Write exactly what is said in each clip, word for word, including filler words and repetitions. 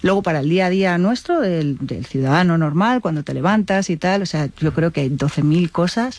Luego, para el día a día nuestro, del, del ciudadano normal, cuando te levantas y tal, o sea, yo creo que hay doce mil cosas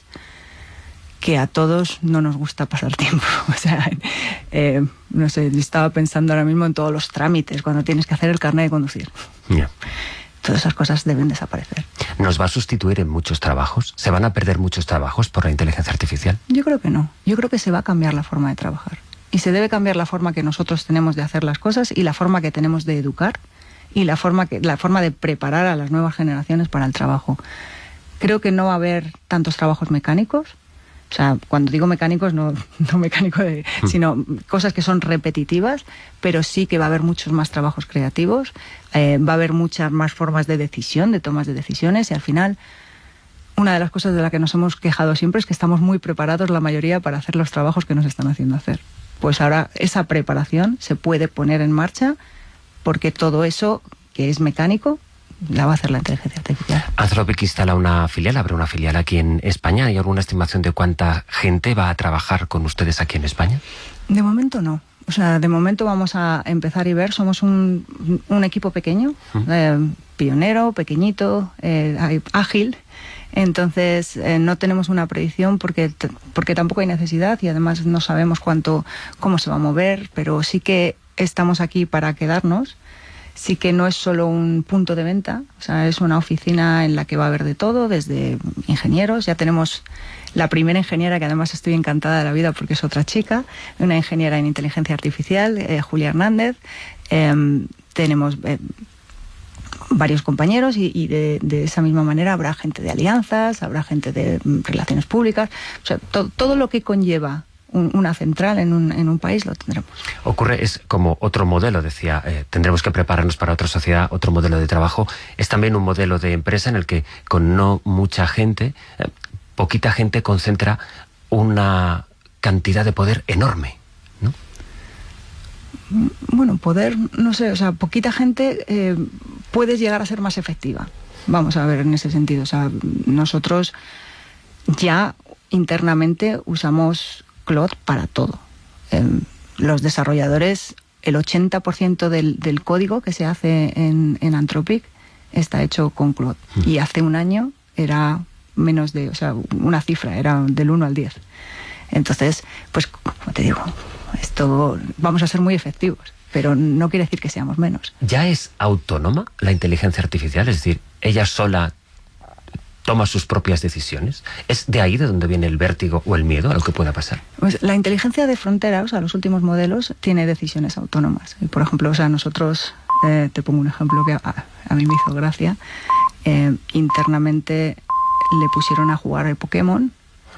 que a todos no nos gusta pasar tiempo. O sea, eh, no sé, yo estaba pensando ahora mismo en todos los trámites, cuando tienes que hacer el carnet de conducir. Yeah. Todas esas cosas deben desaparecer. ¿Nos va a sustituir en muchos trabajos? ¿Se van a perder muchos trabajos por la inteligencia artificial? Yo creo que no. Yo creo que se va a cambiar la forma de trabajar. Y se debe cambiar la forma que nosotros tenemos de hacer las cosas y la forma que tenemos de educar y la forma, que, la forma de preparar a las nuevas generaciones para el trabajo. Creo que no va a haber tantos trabajos mecánicos. O sea, cuando digo mecánicos, no, no mecánico, de, mm. sino cosas que son repetitivas, pero sí que va a haber muchos más trabajos creativos, eh, va a haber muchas más formas de decisión, de tomas de decisiones, y al final, una de las cosas de las que nos hemos quejado siempre es que estamos muy preparados la mayoría para hacer los trabajos que nos están haciendo hacer. Pues ahora esa preparación se puede poner en marcha porque todo eso que es mecánico la va a hacer la inteligencia artificial. Anthropic instala una filial, abre una filial aquí en España. ¿Hay alguna estimación de cuánta gente va a trabajar con ustedes aquí en España? De momento no. O sea, de momento vamos a empezar y ver. Somos un, un equipo pequeño, uh-huh. eh, pionero, pequeñito, eh, ágil. Entonces eh, no tenemos una predicción porque, porque tampoco hay necesidad y además no sabemos cuánto, cómo se va a mover, pero sí que estamos aquí para quedarnos. Sí que no es solo un punto de venta, o sea, es una oficina en la que va a haber de todo, desde ingenieros. Ya tenemos la primera ingeniera, que además estoy encantada de la vida porque es otra chica, una ingeniera en inteligencia artificial, eh, Julia Hernández. Eh, tenemos eh, varios compañeros y, y de, de esa misma manera habrá gente de alianzas, habrá gente de relaciones públicas, o sea, to, todo lo que conlleva una central en un, en un país lo tendremos. Ocurre, es como otro modelo, decía, eh, tendremos que prepararnos para otra sociedad, otro modelo de trabajo. Es también un modelo de empresa en el que con no mucha gente, eh, poquita gente concentra una cantidad de poder enorme, ¿no? Bueno, poder, no sé, o sea, poquita gente eh, puedes llegar a ser más efectiva. Vamos a ver en ese sentido. O sea, nosotros ya internamente usamos Claude para todo. Eh, los desarrolladores, el ochenta por ciento del, del código que se hace en, en Anthropic está hecho con Claude. Mm. Y hace un año era menos de, o sea, una cifra, era del uno al diez. Entonces, pues, como te digo, esto vamos a ser muy efectivos, pero no quiere decir que seamos menos. ¿Ya es autónoma la inteligencia artificial? Es decir, ella sola toma sus propias decisiones. ¿Es de ahí de donde viene el vértigo o el miedo a lo que pueda pasar? Pues la inteligencia de frontera, o sea, los últimos modelos, tiene decisiones autónomas. Por ejemplo, o sea, nosotros, eh, te pongo un ejemplo que a, a mí me hizo gracia, eh, internamente le pusieron a jugar al Pokémon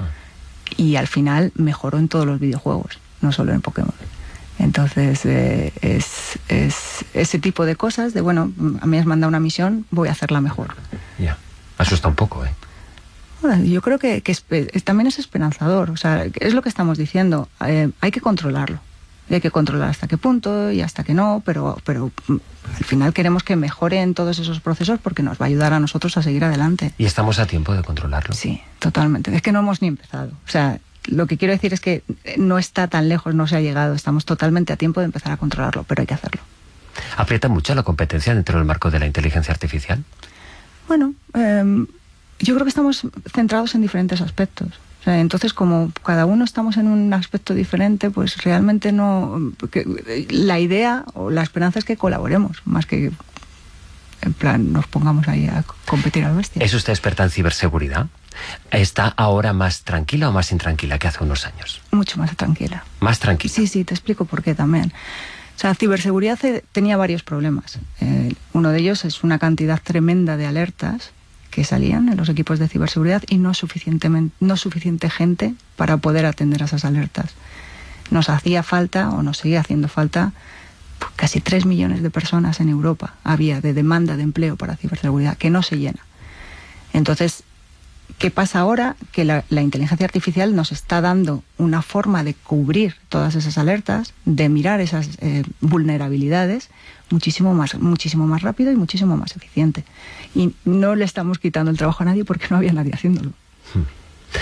y al final mejoró en todos los videojuegos, no solo en Pokémon. Entonces, eh, es, es ese tipo de cosas de, bueno, a mí me has mandado una misión, voy a hacerla mejor. Ya. Yeah. Asusta un poco, ¿eh? Bueno, yo creo que, que es, también es esperanzador. O sea, es lo que estamos diciendo. Eh, hay que controlarlo. Y hay que controlar hasta qué punto y hasta qué no, pero, pero al final queremos que mejoren todos esos procesos porque nos va a ayudar a nosotros a seguir adelante. ¿Y estamos a tiempo de controlarlo? Sí, totalmente. Es que no hemos ni empezado. O sea, lo que quiero decir es que no está tan lejos, no se ha llegado. Estamos totalmente a tiempo de empezar a controlarlo, pero hay que hacerlo. ¿Aprieta mucho la competencia dentro del marco de la inteligencia artificial? Bueno, eh, yo creo que estamos centrados en diferentes aspectos. O sea, entonces, como cada uno estamos en un aspecto diferente, pues realmente no... Que, la idea o la esperanza es que colaboremos, más que en plan nos pongamos ahí a competir al bestia. ¿Es usted experta en ciberseguridad? ¿Está ahora más tranquila o más intranquila que hace unos años? Mucho más tranquila. ¿Más tranquila? Sí, sí, te explico por qué también. O sea, ciberseguridad tenía varios problemas. Eh, uno de ellos es una cantidad tremenda de alertas que salían en los equipos de ciberseguridad y no suficientemente, no suficiente gente para poder atender a esas alertas. Nos hacía falta, o nos sigue haciendo falta, pues casi tres millones de personas en Europa había de demanda de empleo para ciberseguridad, que no se llena. Entonces, ¿qué pasa ahora? Que la, la inteligencia artificial nos está dando una forma de cubrir todas esas alertas, de mirar esas eh, vulnerabilidades muchísimo más, muchísimo más rápido y muchísimo más eficiente. Y no le estamos quitando el trabajo a nadie porque no había nadie haciéndolo.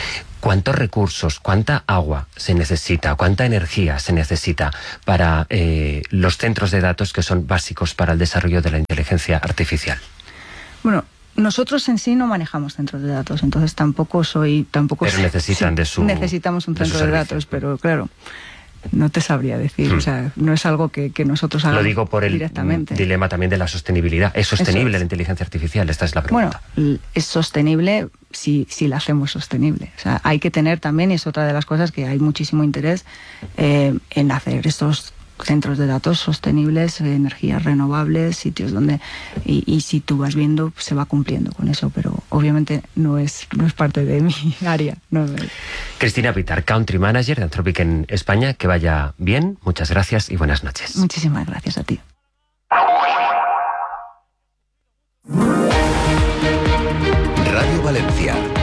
¿cuántos recursos, cuánta agua se necesita, cuánta energía se necesita para eh, los centros de datos que son básicos para el desarrollo de la inteligencia artificial? Bueno, nosotros en sí no manejamos centros de datos, entonces tampoco soy... tampoco Pero necesitan sí, de su necesitamos un de centro de, datos, pero claro, no te sabría decir, hmm. o sea, no es algo que, que nosotros hagamos directamente. Lo digo por el directamente. dilema también de la sostenibilidad. ¿Es sostenible es. la inteligencia artificial? Esta es la pregunta. Bueno, es sostenible si, si la hacemos sostenible. O sea, hay que tener también, y es otra de las cosas que hay muchísimo interés eh, en hacer estos centros de datos sostenibles, energías renovables, sitios donde... Y, y si tú vas viendo, se va cumpliendo con eso, pero obviamente no es, no es parte de mi área. No. Cristina Pitar, Country Manager de Anthropic en España, que vaya bien, muchas gracias y buenas noches. Muchísimas gracias a ti. Radio Valencia.